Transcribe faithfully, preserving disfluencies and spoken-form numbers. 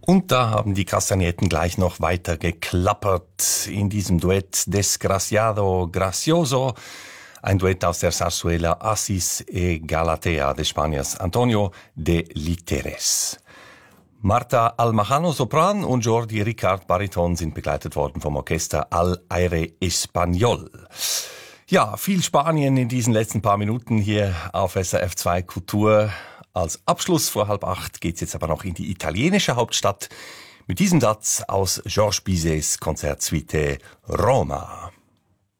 Und da haben die Kastagnetten gleich noch weiter geklappert in diesem Duett Desgraciado Gracioso, ein Duett aus der Zarzuela Asís e Galatea des Spaniers Antonio de Literes. Marta Almajano Sopran und Jordi Ricard Bariton sind begleitet worden vom Orchester Al Aire Español. Ja, viel Spanien in diesen letzten paar Minuten hier auf S R F zwei Kultur. Als Abschluss vor halb acht geht's jetzt aber noch in die italienische Hauptstadt mit diesem Satz aus Georges Bizets Konzertsuite Roma.